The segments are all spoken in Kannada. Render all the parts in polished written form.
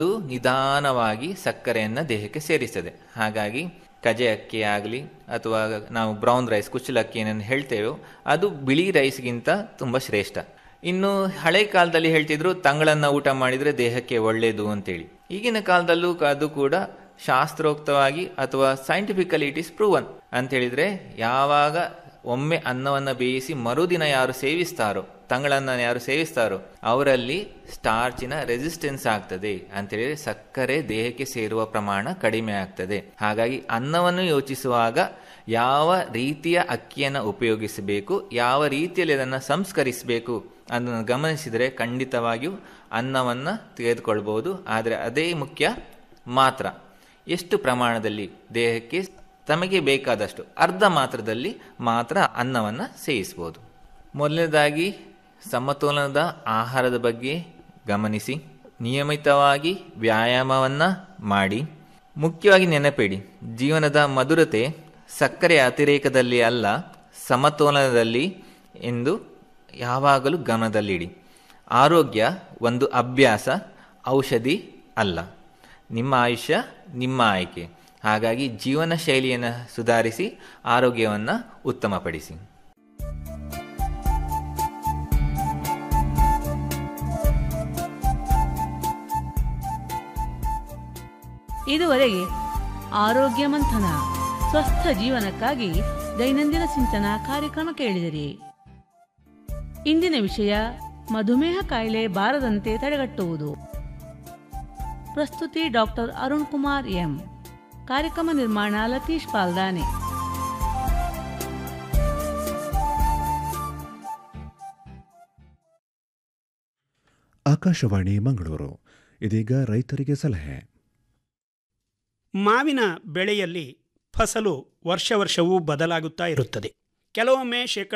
ಅದು ನಿಧಾನವಾಗಿ ಸಕ್ಕರೆಯನ್ನು ದೇಹಕ್ಕೆ ಸೇರಿಸ್ತದೆ. ಹಾಗಾಗಿ ಕಜೆ ಅಕ್ಕಿ ಆಗಲಿ ಅಥವಾ ನಾವು ಬ್ರೌನ್ ರೈಸ್ ಕುಚ್ಚಲಕ್ಕಿ ಏನನ್ನು ಹೇಳ್ತೇವೋ ಅದು ಬಿಳಿ ರೈಸ್ಗಿಂತ ತುಂಬ ಶ್ರೇಷ್ಠ. ಇನ್ನು ಹಳೆ ಕಾಲದಲ್ಲಿ ಹೇಳ್ತಿದ್ರು ತಂಗಳನ್ನು ಊಟ ಮಾಡಿದರೆ ದೇಹಕ್ಕೆ ಒಳ್ಳೆಯದು ಅಂತೇಳಿ. ಈಗಿನ ಕಾಲದಲ್ಲೂ ಅದು ಕೂಡ ಶಾಸ್ತ್ರೋಕ್ತವಾಗಿ ಅಥವಾ ಸೈಂಟಿಫಿಕಲಿ ಇಟ್ ಇಸ್ ಪ್ರೂವನ್ ಅಂತೇಳಿದರೆ, ಯಾವಾಗ ಒಮ್ಮೆ ಅನ್ನವನ್ನು ಬೇಯಿಸಿ ಮರುದಿನ ಯಾರು ಸೇವಿಸ್ತಾರೋ, ತಂಗಳನ್ನು ಯಾರು ಸೇವಿಸ್ತಾರೋ ಅವರಲ್ಲಿ ಸ್ಟಾರ್ಚಿನ ರೆಸಿಸ್ಟೆನ್ಸ್ ಆಗ್ತದೆ ಅಂತೇಳಿದರೆ ಸಕ್ಕರೆ ದೇಹಕ್ಕೆ ಸೇರುವ ಪ್ರಮಾಣ ಕಡಿಮೆ ಆಗ್ತದೆ. ಹಾಗಾಗಿ ಅನ್ನವನ್ನು ಯೋಚಿಸುವಾಗ ಯಾವ ರೀತಿಯ ಅಕ್ಕಿಯನ್ನು ಉಪಯೋಗಿಸಬೇಕು, ಯಾವ ರೀತಿಯಲ್ಲಿ ಅದನ್ನು ಸಂಸ್ಕರಿಸಬೇಕು ಅದನ್ನು ಗಮನಿಸಿದರೆ ಖಂಡಿತವಾಗಿಯೂ ಅನ್ನವನ್ನು ತೆಗೆದುಕೊಳ್ಬೋದು. ಆದರೆ ಅದೇ ಮುಖ್ಯ, ಮಾತ್ರ ಎಷ್ಟು ಪ್ರಮಾಣದಲ್ಲಿ ದೇಹಕ್ಕೆ ತಮಗೆ ಬೇಕಾದಷ್ಟು ಅರ್ಧ ಮಾತ್ರದಲ್ಲಿ ಮಾತ್ರ ಅನ್ನವನ್ನು ಸೇವಿಸ್ಬೋದು. ಮೊದಲನೇದಾಗಿ ಸಮತೋಲನದ ಆಹಾರದ ಬಗ್ಗೆ ಗಮನಿಸಿ, ನಿಯಮಿತವಾಗಿ ವ್ಯಾಯಾಮವನ್ನು ಮಾಡಿ. ಮುಖ್ಯವಾಗಿ ನೆನಪಿಡಿ, ಜೀವನದ ಮಧುರತೆ ಸಕ್ಕರೆಯ ಅತಿರೇಕದಲ್ಲಿ ಅಲ್ಲ, ಸಮತೋಲನದಲ್ಲಿ ಎಂದು ಯಾವಾಗಲೂ ಗಮನದಲ್ಲಿಡಿ. ಆರೋಗ್ಯ ಒಂದು ಅಭ್ಯಾಸ, ಔಷಧಿ ಅಲ್ಲ. ನಿಮ್ಮ ಆಯುಷ್ಯ ನಿಮ್ಮ ಆಯ್ಕೆ. ಹಾಗಾಗಿ ಜೀವನ ಶೈಲಿಯನ್ನು ಸುಧಾರಿಸಿ ಆರೋಗ್ಯವನ್ನು ಉತ್ತಮಪಡಿಸಿ. ಇದುವರೆಗೆ ಆರೋಗ್ಯ ಮಂಥನ, ಸ್ವಸ್ಥ ಜೀವನಕ್ಕಾಗಿ ದೈನಂದಿನ ಚಿಂತನ ಕಾರ್ಯಕ್ರಮ ಕೇಳಿದಿರಿ. ಇಂದಿನ ವಿಷಯ ಮಧುಮೇಹ ಕಾಯಿಲೆ ಬಾರದಂತೆ ತಡೆಗಟ್ಟುವುದು. ಪ್ರಸ್ತುತಿ ಡಾಕ್ಟರ್ ಅರುಣ್ ಕುಮಾರ್ ಎಂ. ಕಾರ್ಯಕ್ರಮ ನಿರ್ಮಾಣ ಲತೀಶ್ ಪಾಲ್ದಾನೆ. ಆಕಾಶವಾಣಿ ಮಂಗಳೂರು. ಇದೀಗ ರೈತರಿಗೆ ಸಲಹೆ. ಮಾವಿನ ಬೆಳೆಯಲ್ಲಿ ಫಸಲು ವರ್ಷವೂ ಬದಲಾಗುತ್ತಾ ಇರುತ್ತದೆ. ಕೆಲವೊಮ್ಮೆ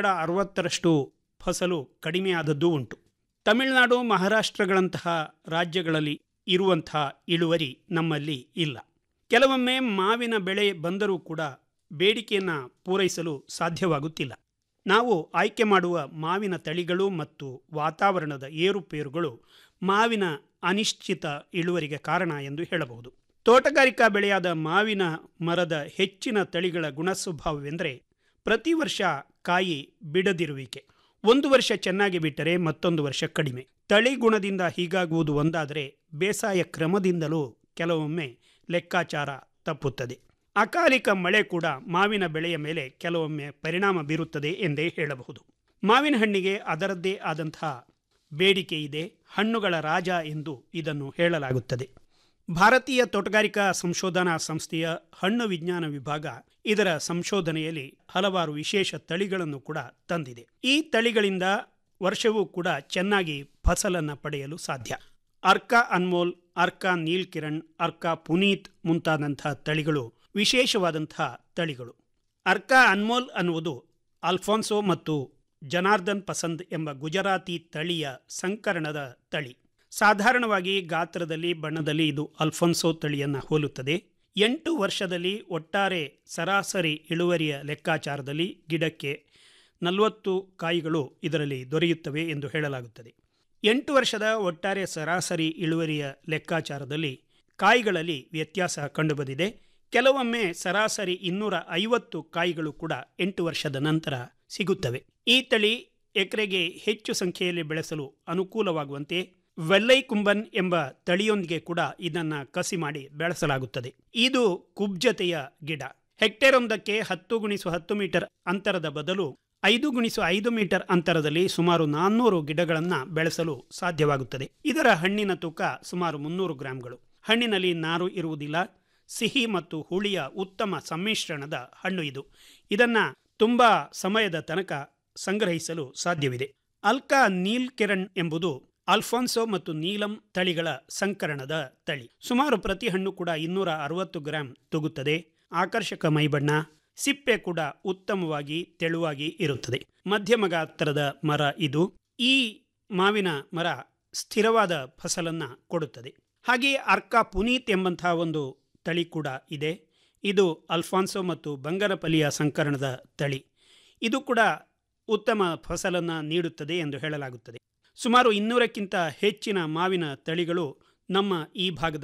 60% ಫಸಲು ಕಡಿಮೆಯಾದದ್ದೂ ಉಂಟು. ತಮಿಳುನಾಡು, ಮಹಾರಾಷ್ಟ್ರಗಳಂತಹ ರಾಜ್ಯಗಳಲ್ಲಿ ಇರುವಂಥ ಇಳುವರಿ ನಮ್ಮಲ್ಲಿ ಇಲ್ಲ. ಕೆಲವೊಮ್ಮೆ ಮಾವಿನ ಬೆಳೆ ಬಂದರೂ ಕೂಡ ಬೇಡಿಕೆಯನ್ನು ಪೂರೈಸಲು ಸಾಧ್ಯವಾಗುತ್ತಿಲ್ಲ. ನಾವು ಆಯ್ಕೆ ಮಾಡುವ ಮಾವಿನ ತಳಿಗಳು ಮತ್ತು ವಾತಾವರಣದ ಏರುಪೇರುಗಳು ಮಾವಿನ ಅನಿಶ್ಚಿತ ಇಳುವರಿಗೆ ಕಾರಣ ಎಂದು ಹೇಳಬಹುದು. ತೋಟಗಾರಿಕಾ ಬೆಳೆಯಾದ ಮಾವಿನ ಮರದ ಹೆಚ್ಚಿನ ತಳಿಗಳ ಗುಣಸ್ವಭಾವವೆಂದರೆ ಪ್ರತಿ ವರ್ಷ ಕಾಯಿ ಬಿಡದಿರುವಿಕೆ. ಒಂದು ವರ್ಷ ಚೆನ್ನಾಗಿ ಬಿಟ್ಟರೆ ಮತ್ತೊಂದು ವರ್ಷ ಕಡಿಮೆ. ತಳಿ ಗುಣದಿಂದ ಹೀಗಾಗುವುದು ಒಂದಾದರೆ ಬೇಸಾಯ ಕ್ರಮದಿಂದಲೂ ಕೆಲವೊಮ್ಮೆ ಲೆಕ್ಕಾಚಾರ ತಪ್ಪುತ್ತದೆ. ಅಕಾಲಿಕ ಮಳೆ ಕೂಡ ಮಾವಿನ ಬೆಳೆಯ ಮೇಲೆ ಕೆಲವೊಮ್ಮೆ ಪರಿಣಾಮ ಬೀರುತ್ತದೆ ಎಂದೇ ಹೇಳಬಹುದು. ಮಾವಿನ ಹಣ್ಣಿಗೆ ಅದರದ್ದೇ ಆದಂತಹ ಬೇಡಿಕೆ ಇದೆ. ಹಣ್ಣುಗಳ ರಾಜ ಎಂದು ಇದನ್ನು ಹೇಳಲಾಗುತ್ತದೆ. ಭಾರತೀಯ ತೋಟಗಾರಿಕಾ ಸಂಶೋಧನಾ ಸಂಸ್ಥೆಯ ಹಣ್ಣು ವಿಜ್ಞಾನ ವಿಭಾಗ ಇದರ ಸಂಶೋಧನೆಯಲ್ಲಿ ಹಲವಾರು ವಿಶೇಷ ತಳಿಗಳನ್ನು ಕೂಡ ತಂದಿದೆ. ಈ ತಳಿಗಳಿಂದ ವರ್ಷವೂ ಕೂಡ ಚೆನ್ನಾಗಿ ಫಸಲನ್ನು ಪಡೆಯಲು ಸಾಧ್ಯ. ಅರ್ಕಾ ಅನ್ಮೋಲ್, ಅರ್ಕಾ ನೀಲ್ಕಿರಣ್, ಅರ್ಕಾ ಪುನೀತ್ ಮುಂತಾದಂತಹ ತಳಿಗಳು ವಿಶೇಷವಾದಂತಹ ತಳಿಗಳು. ಅರ್ಕಾ ಅನ್ಮೋಲ್ ಅನ್ನುವುದು ಅಲ್ಫಾನ್ಸೋ ಮತ್ತು ಜನಾರ್ದನ್ ಪಸಂದ್ ಎಂಬ ಗುಜರಾತಿ ತಳಿಯ ಸಂಕರಣದ ತಳಿ. ಸಾಧಾರಣವಾಗಿ ಗಾತ್ರದಲ್ಲಿ, ಬಣ್ಣದಲ್ಲಿ ಇದು ಅಲ್ಫಾನ್ಸೋ ತಳಿಯನ್ನು ಹೋಲುತ್ತದೆ. 8 ವರ್ಷದಲ್ಲಿ ಒಟ್ಟಾರೆ ಸರಾಸರಿ ಇಳುವರಿಯ ಲೆಕ್ಕಾಚಾರದಲ್ಲಿ ಗಿಡಕ್ಕೆ 40 ಕಾಯಿಗಳು ಇದರಲ್ಲಿ ದೊರೆಯುತ್ತವೆ ಎಂದು ಹೇಳಲಾಗುತ್ತದೆ. 8 ವರ್ಷದ ಒಟ್ಟಾರೆ ಸರಾಸರಿ ಇಳುವರಿಯ ಲೆಕ್ಕಾಚಾರದಲ್ಲಿ ಕಾಯಿಗಳಲ್ಲಿ ವ್ಯತ್ಯಾಸ ಕಂಡುಬಂದಿದೆ. ಕೆಲವೊಮ್ಮೆ ಸರಾಸರಿ 250 ಕಾಯಿಗಳು ಕೂಡ 8 ವರ್ಷದ ನಂತರ ಸಿಗುತ್ತವೆ. ಈ ತಳಿ ಎಕರೆಗೆ ಹೆಚ್ಚು ಸಂಖ್ಯೆಯಲ್ಲಿ ಬೆಳೆಸಲು ಅನುಕೂಲವಾಗುವಂತೆ ವೆಲ್ಲೈ ಕುಂಬನ್ ಎಂಬ ತಳಿಯೊಂದಿಗೆ ಕೂಡ ಇದನ್ನು ಕಸಿ ಮಾಡಿ ಬೆಳೆಸಲಾಗುತ್ತದೆ. ಇದು ಕುಬ್ಜತೆಯ ಗಿಡ. ಹೆಕ್ಟೇರೊಂದಕ್ಕೆ 10x10 ಮೀಟರ್ ಅಂತರದ ಬದಲು 5x5 ಮೀಟರ್ ಅಂತರದಲ್ಲಿ ಸುಮಾರು 400 ಗಿಡಗಳನ್ನು ಬೆಳೆಸಲು ಸಾಧ್ಯವಾಗುತ್ತದೆ. ಇದರ ಹಣ್ಣಿನ ತೂಕ ಸುಮಾರು 300 ಗ್ರಾಂಗಳು. ಹಣ್ಣಿನಲ್ಲಿ ನಾರು ಇರುವುದಿಲ್ಲ. ಸಿಹಿ ಮತ್ತು ಹುಳಿಯ ಉತ್ತಮ ಸಮ್ಮಿಶ್ರಣದ ಹಣ್ಣು ಇದು. ಇದನ್ನು ತುಂಬ ಸಮಯದ ತನಕ ಸಂಗ್ರಹಿಸಲು ಸಾಧ್ಯವಿದೆ. ಅಲ್ಕಾ ನೀಲ್ಕಿರಣ್ ಎಂಬುದು ಅಲ್ಫಾನ್ಸೋ ಮತ್ತು ನೀಲಂ ತಳಿಗಳ ಸಂಕರಣದ ತಳಿ. ಸುಮಾರು ಪ್ರತಿ ಹಣ್ಣು ಕೂಡ 260 ಗ್ರಾಂ ತೂಗುತ್ತದೆ. ಆಕರ್ಷಕ ಮೈಬಣ್ಣ, ಸಿಪ್ಪೆ ಕೂಡ ಉತ್ತಮವಾಗಿ ತೆಳುವಾಗಿ ಇರುತ್ತದೆ. ಮಧ್ಯಮ ಗಾತ್ರದ ಮರ ಇದು. ಈ ಮಾವಿನ ಮರ ಸ್ಥಿರವಾದ ಫಸಲನ್ನು ಕೊಡುತ್ತದೆ. ಹಾಗೆಯೇ ಅರ್ಕಾ ಪುನೀತ್ ಎಂಬಂತಹ ಒಂದು ತಳಿ ಕೂಡ ಇದೆ. ಇದು ಅಲ್ಫಾನ್ಸೋ ಮತ್ತು ಬಂಗನಪಲ್ಲಿಯ ಸಂಕರಣದ ತಳಿ. ಇದು ಕೂಡ ಉತ್ತಮ ಫಸಲನ್ನು ನೀಡುತ್ತದೆ ಎಂದು ಹೇಳಲಾಗುತ್ತದೆ. ಸುಮಾರು 200ಕ್ಕಿಂತ ಹೆಚ್ಚಿನ ಮಾವಿನ ತಳಿಗಳು ನಮ್ಮ ಈ ಭಾಗದ